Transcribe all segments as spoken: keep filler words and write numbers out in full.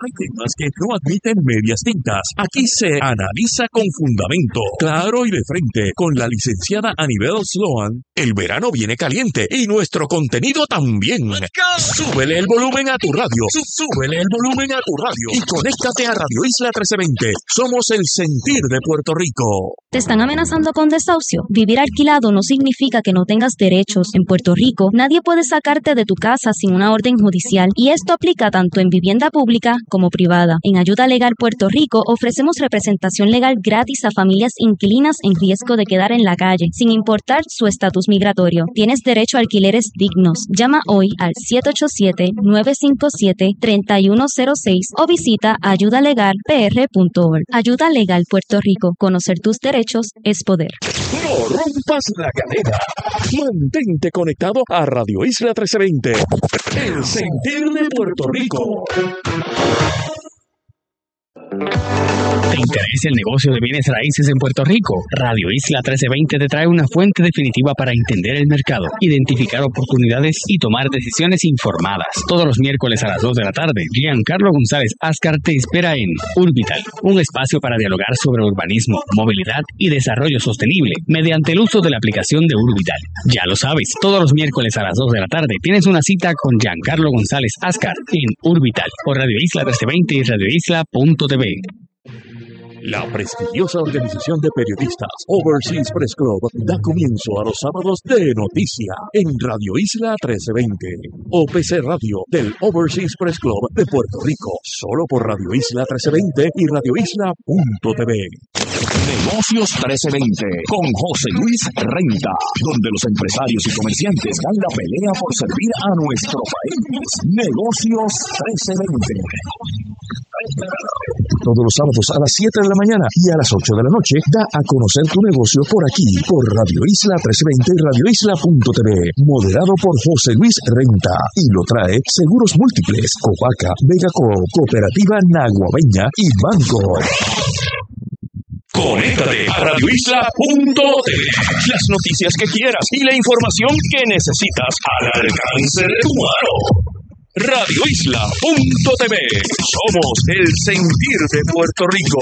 Hay temas que no admiten medias tintas. Aquí se analiza con fundamento, claro y de frente, con la licenciada Anibel Sloan. El verano viene caliente y nuestro contenido también. Súbele el volumen a tu radio. Súbele el volumen a tu radio y conéctate a Radio Isla trece veinte. Somos el sentir de Puerto Rico. ¿Te están amenazando con desahucio? Vivir alquilado no significa que no tengas derechos. En Puerto Rico, nadie puede sacarte de tu casa sin una orden judicial, y esto aplica tanto en vivienda pública como privada. En Ayuda Legal Puerto Rico ofrecemos representación legal gratis a familias inquilinas en riesgo de quedar en la calle, sin importar su estatus migratorio. Tienes derecho a alquileres dignos. Llama hoy al siete ocho siete, nueve cinco siete, tres uno cero seis o visita ayuda legal p r punto org. Ayuda Legal Puerto Rico. Conocer tus derechos es poder. No rompas la cadena. Mantente conectado a Radio Isla trece veinte. El sentir de Puerto Rico. ¿Te interesa el negocio de bienes raíces en Puerto Rico? Radio Isla trece veinte te trae una fuente definitiva para entender el mercado, identificar oportunidades y tomar decisiones informadas. Todos los miércoles a las dos de la tarde, Giancarlo González Ascar te espera en Urbital, un espacio para dialogar sobre urbanismo, movilidad y desarrollo sostenible mediante el uso de la aplicación de Urbital. Ya lo sabes, todos los miércoles a las dos de la tarde tienes una cita con Giancarlo González Ascar en Urbital por Radio Isla trece veinte y radio isla punto t v. La prestigiosa organización de periodistas Overseas Press Club da comienzo a los sábados de noticia en Radio Isla trece veinte. O P C Radio del Overseas Press Club de Puerto Rico, solo por Radio Isla trece veinte y radio isla punto t v. Negocios trece veinte con José Luis Renta, donde los empresarios y comerciantes dan la pelea por servir a nuestro país. Negocios trece veinte. Todos los sábados a las siete de la mañana y a las ocho de la noche, da a conocer tu negocio por aquí, por Radio Isla trece veinte y radio isla punto t v. Moderado por José Luis Renta. Y lo trae Seguros Múltiples, Copaca, Vegaco, Cooperativa Naguabeña y Banco. Conéctate a radio isla punto t v. Las noticias que quieras y la información que necesitas al alcance de tu mano. radio isla punto t v. Somos el sentir de Puerto Rico.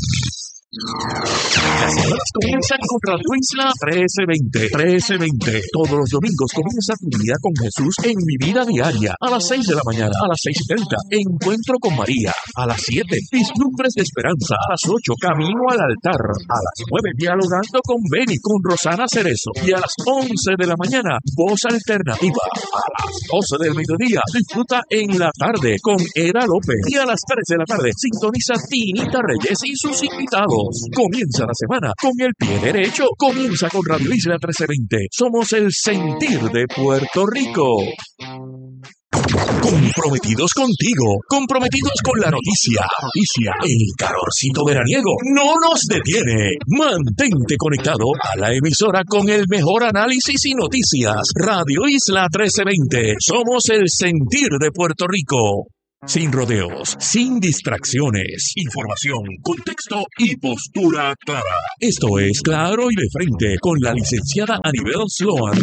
Las semanas comienzan con Radio Isla trece veinte. trece veinte. Todos los domingos comienza tu día con Jesús en Mi Vida Diaria. A las seis de la mañana, a las seis y treinta. Encuentro con María. A las siete, Vislumbres de Esperanza. A las ocho, Camino al Altar. A las nueve, Dialogando con Beni, con Rosana Cerezo. Y a las once de la mañana, Voz Alternativa. A las doce del mediodía, disfruta En la Tarde con Era López. Y a las tres de la tarde, sintoniza Tinita Reyes y sus invitados. Comienza la semana con el pie derecho. Comienza con Radio Isla trece veinte. Somos el sentir de Puerto Rico. Comprometidos contigo, comprometidos con la noticia. Noticia, el calorcito veraniego no nos detiene. Mantente conectado a la emisora con el mejor análisis y noticias. Radio Isla trece veinte. Somos el sentir de Puerto Rico. Sin rodeos, sin distracciones, información, contexto y postura clara. Esto es Claro y de Frente con la licenciada Anibel Sloan.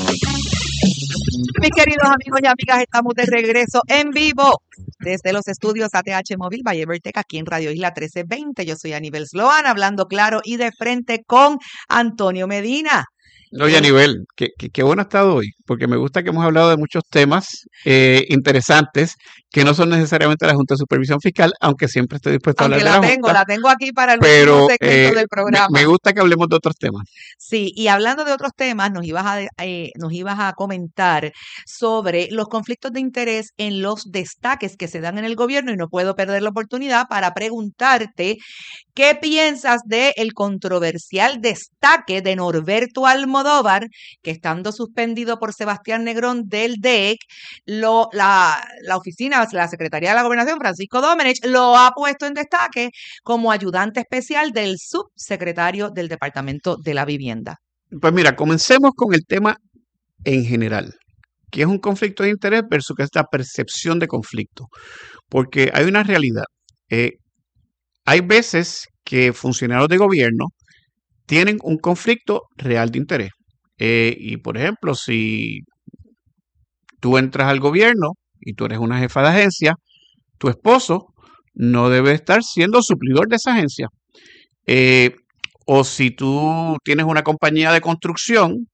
Mis queridos amigos y amigas, estamos de regreso en vivo desde los estudios A T H Móvil Valle Vertec, aquí en Radio Isla trece veinte. Yo soy Anibel Sloan, hablando claro y de frente con Antonio Medina. Oye, Anibel, qué, qué, qué bueno ha estado hoy, porque me gusta que hemos hablado de muchos temas eh, interesantes que no son necesariamente la Junta de Supervisión Fiscal, aunque siempre estoy dispuesto aunque a hablar de la, la tengo, Junta. la tengo aquí para el Pero, último segmento eh, del programa. Me, me gusta que hablemos de otros temas. Sí, y hablando de otros temas, nos ibas a, eh, nos ibas a comentar sobre los conflictos de interés en los destaques que se dan en el gobierno, y no puedo perder la oportunidad para preguntarte qué piensas del controversial destaque de Norberto Almodóvar, que estando suspendido por Sebastián Negrón del D E C, lo, la, la oficina, la Secretaría de la Gobernación, Francisco Domenech, lo ha puesto en destaque como ayudante especial del subsecretario del Departamento de la Vivienda. Pues mira, comencemos con el tema en general, que es un conflicto de interés versus que esta percepción de conflicto, porque hay una realidad. Eh, hay veces que funcionarios de gobierno tienen un conflicto real de interés. Eh, y por ejemplo, si tú entras al gobierno y tú eres una jefa de agencia, tu esposo no debe estar siendo suplidor de esa agencia. Eh, o si tú tienes una compañía de construcción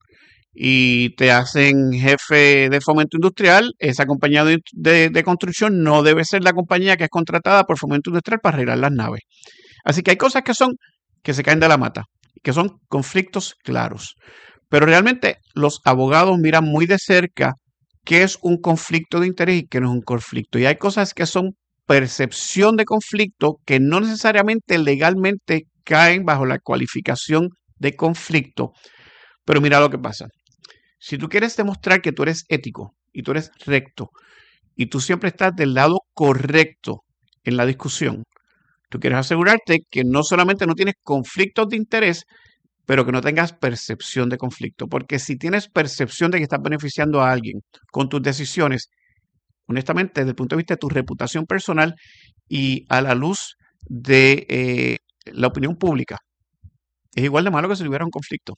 y te hacen jefe de fomento industrial, esa compañía de, de, de construcción no debe ser la compañía que es contratada por fomento industrial para arreglar las naves. Así que hay cosas que son que se caen de la mata, que son conflictos claros. Pero realmente los abogados miran muy de cerca qué es un conflicto de interés y qué no es un conflicto. Y hay cosas que son percepción de conflicto que no necesariamente legalmente caen bajo la cualificación de conflicto. Pero mira lo que pasa. Si tú quieres demostrar que tú eres ético y tú eres recto y tú siempre estás del lado correcto en la discusión, tú quieres asegurarte que no solamente no tienes conflictos de interés, pero que no tengas percepción de conflicto. Porque si tienes percepción de que estás beneficiando a alguien con tus decisiones, honestamente, desde el punto de vista de tu reputación personal y a la luz de eh, la opinión pública, es igual de malo que si hubiera un conflicto.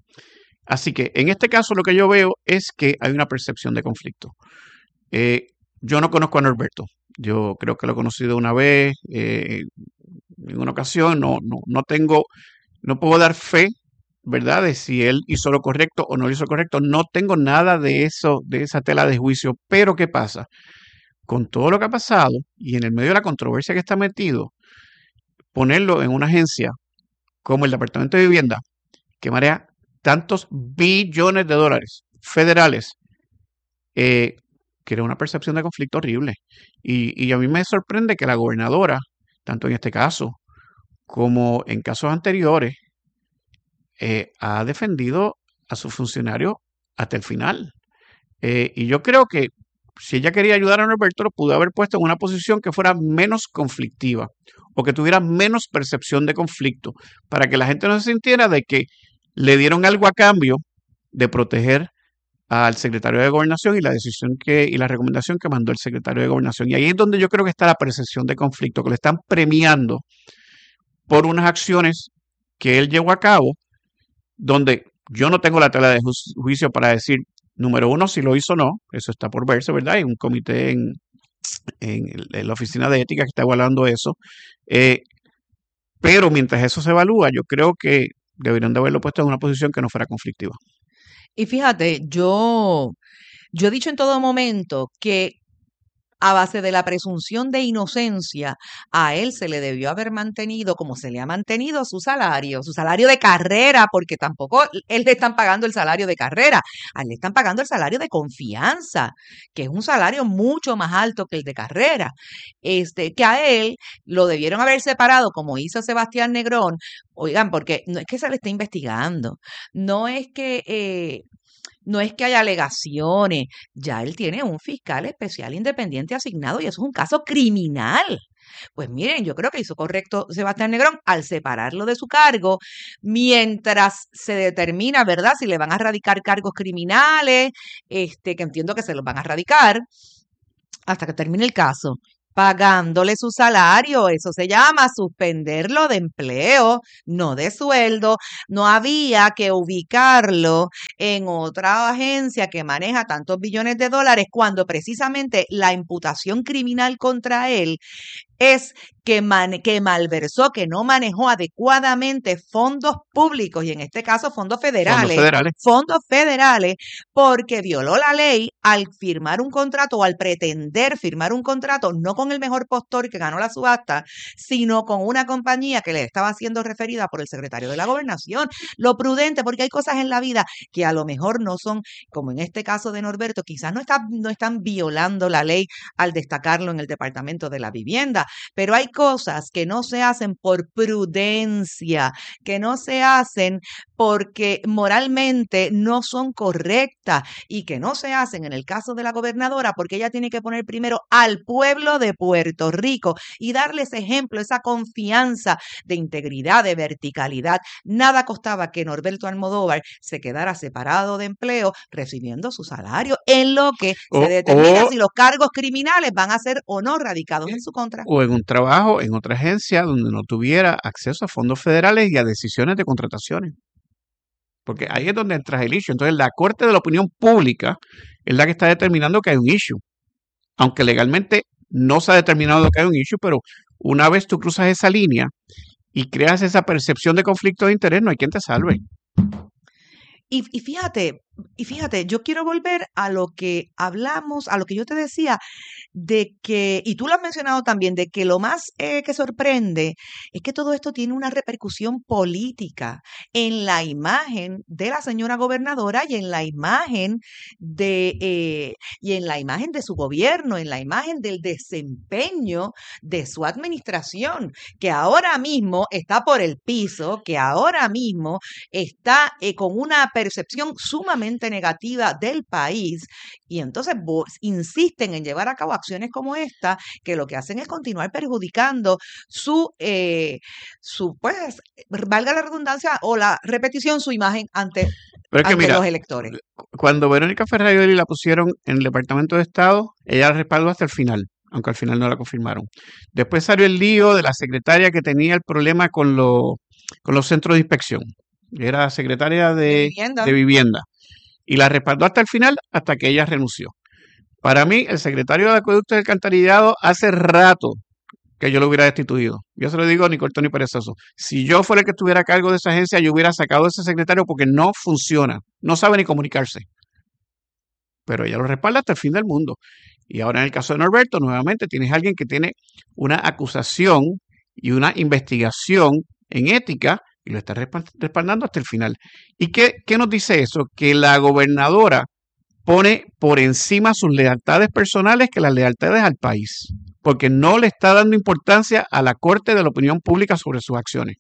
Así que en este caso lo que yo veo es que hay una percepción de conflicto. Eh, yo no conozco a Norberto. Yo creo que lo he conocido una vez, eh, en una ocasión. No, no, no tengo, no puedo dar fe, ¿verdad?, de si él hizo lo correcto o no lo hizo correcto. No tengo nada de eso, de esa tela de juicio. Pero ¿qué pasa? Con todo lo que ha pasado y en el medio de la controversia que está metido, ponerlo en una agencia como el Departamento de Vivienda, que marea tantos billones de dólares federales, eh, crea una percepción de conflicto horrible. Y, y a mí me sorprende que la gobernadora, tanto en este caso como en casos anteriores, eh, ha defendido a su funcionario hasta el final. Eh, y yo creo que si ella quería ayudar a Norberto, lo pudo haber puesto en una posición que fuera menos conflictiva o que tuviera menos percepción de conflicto, para que la gente no se sintiera de que le dieron algo a cambio de proteger al secretario de Gobernación y la decisión que y la recomendación que mandó el secretario de Gobernación. Y ahí es donde yo creo que está la percepción de conflicto, que le están premiando por unas acciones que él llevó a cabo, donde yo no tengo la tela de ju- juicio para decir, número uno, si lo hizo o no. Eso está por verse, ¿verdad? Hay un comité en, en, en la oficina de ética que está evaluando eso. Eh, pero mientras eso se evalúa, yo creo que deberían de haberlo puesto en una posición que no fuera conflictiva. Y fíjate, yo, yo he dicho en todo momento que a base de la presunción de inocencia, a él se le debió haber mantenido como se le ha mantenido su salario, su salario de carrera, porque tampoco él le están pagando el salario de carrera, a él le están pagando el salario de confianza, que es un salario mucho más alto que el de carrera. Este, que a él lo debieron haber separado, como hizo Sebastián Negrón, oigan, porque no es que se le esté investigando, no es que eh, no es que haya alegaciones, ya él tiene un fiscal especial independiente asignado y eso es un caso criminal. Pues miren, yo creo que hizo correcto Sebastián Negrón al separarlo de su cargo mientras se determina, ¿verdad?, si le van a radicar cargos criminales, este, que entiendo que se los van a radicar hasta que termine el caso, pagándole su salario. Eso se llama suspenderlo de empleo, no de sueldo. No había que ubicarlo en otra agencia que maneja tantos billones de dólares cuando precisamente la imputación criminal contra él es que, man, que malversó, que no manejó adecuadamente fondos públicos y en este caso fondos federales, Fondos federales. fondos federales, porque violó la ley al firmar un contrato o al pretender firmar un contrato, no con el mejor postor que ganó la subasta, sino con una compañía que le estaba siendo referida por el secretario de la Gobernación. Lo prudente, porque hay cosas en la vida que a lo mejor no son, como en este caso de Norberto, quizás no, está, no están violando la ley al destacarlo en el Departamento de la Vivienda, pero hay cosas que no se hacen por prudencia, que no se hacen porque moralmente no son correctas y que no se hacen en el caso de la gobernadora porque ella tiene que poner primero al pueblo de Puerto Rico y darles ejemplo, esa confianza de integridad, de verticalidad. Nada costaba que Norberto Almodóvar se quedara separado de empleo recibiendo su salario en lo que O, se determina o, si los cargos criminales van a ser o no radicados en su contra. o en un trabajo en otra agencia donde no tuviera acceso a fondos federales y a decisiones de contrataciones. Porque ahí es donde entra el issue. Entonces, la Corte de la Opinión Pública es la que está determinando que hay un issue. Aunque legalmente no se ha determinado que hay un issue, pero una vez tú cruzas esa línea y creas esa percepción de conflicto de interés, no hay quien te salve. Y, y fíjate, y fíjate, yo quiero volver a lo que hablamos, a lo que yo te decía, de que, y tú lo has mencionado también, de que lo más eh, que sorprende es que todo esto tiene una repercusión política en la imagen de la señora gobernadora y en la imagen de, eh, y en la imagen de su gobierno, en la imagen del desempeño de su administración, que ahora mismo está por el piso, que ahora mismo está eh, con una percepción sumamente negativa del país, y entonces vos, insisten en llevar a cabo acciones como esta, que lo que hacen es continuar perjudicando su, eh, su pues, valga la redundancia o la repetición, su imagen ante, Pero es que ante mira, los electores. cuando Verónica Ferraioli la pusieron en el Departamento de Estado, ella la respaldó hasta el final, aunque al final no la confirmaron. Después salió el lío de la secretaria que tenía el problema con, lo, con los centros de inspección. Era secretaria de, De vivienda. de vivienda. Y la respaldó hasta el final, hasta que ella renunció. Para mí, el secretario de Acueducto y Alcantarillado hace rato que yo lo hubiera destituido. Yo se lo digo ni corto ni perezoso. Si yo fuera el que estuviera a cargo de esa agencia, yo hubiera sacado a ese secretario porque no funciona. No sabe ni comunicarse. Pero ella lo respalda hasta el fin del mundo. Y ahora en el caso de Norberto, nuevamente tienes a alguien que tiene una acusación y una investigación en ética y lo está respaldando hasta el final. ¿Y qué, qué nos dice eso? Que la gobernadora pone por encima sus lealtades personales que las lealtades al país, porque no le está dando importancia a la corte de la opinión pública sobre sus acciones.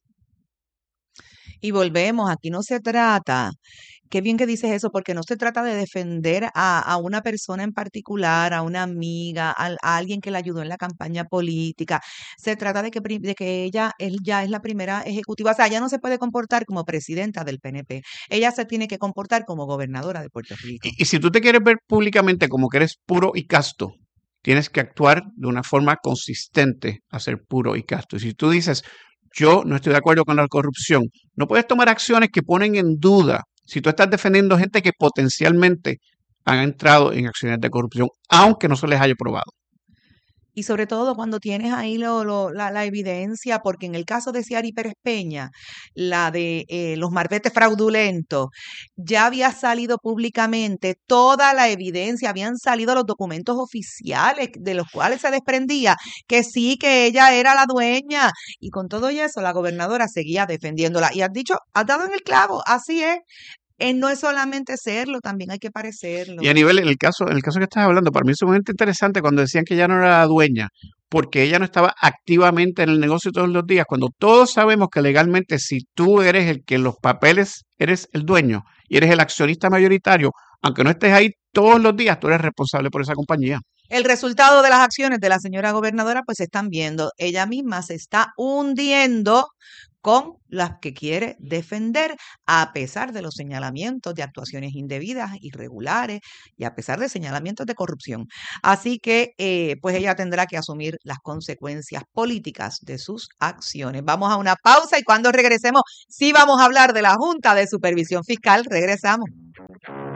Y volvemos, aquí no se trata, qué bien que dices eso, porque no se trata de defender a, a una persona en particular, a una amiga, a, a alguien que la ayudó en la campaña política. Se trata de que, pri- de que ella él ya es la primera ejecutiva, o sea, ella no se puede comportar como presidenta del P N P, ella se tiene que comportar como gobernadora de Puerto Rico. Y, y si tú te quieres ver públicamente como que eres puro y casto, tienes que actuar de una forma consistente a ser puro y casto. Y si tú dices, yo no estoy de acuerdo con la corrupción, no puedes tomar acciones que ponen en duda. Si tú estás defendiendo gente que potencialmente han entrado en acciones de corrupción, aunque no se les haya probado. Y sobre todo cuando tienes ahí lo, lo- la, la evidencia, porque en el caso de Ciari Pérez Peña, la de eh, los marbetes fraudulentos, ya había salido públicamente toda la evidencia, habían salido los documentos oficiales de los cuales se desprendía que sí, que ella era la dueña. Y con todo y eso, la gobernadora seguía defendiéndola. Y has dicho, has dado en el clavo, así es. Eh, no es solamente serlo, también hay que parecerlo. Y a nivel, en el caso, en el caso que estás hablando, para mí es sumamente interesante cuando decían que ella no era la dueña, porque ella no estaba activamente en el negocio todos los días, cuando todos sabemos que legalmente si tú eres el que en los papeles eres el dueño y eres el accionista mayoritario, aunque no estés ahí todos los días, tú eres responsable por esa compañía. El resultado de las acciones de la señora gobernadora, pues se están viendo. Ella misma se está hundiendo con las que quiere defender, a pesar de los señalamientos de actuaciones indebidas, irregulares y a pesar de señalamientos de corrupción. Así que, eh, pues ella tendrá que asumir las consecuencias políticas de sus acciones. Vamos a una pausa y cuando regresemos, sí vamos a hablar de la Junta de Supervisión Fiscal. Regresamos.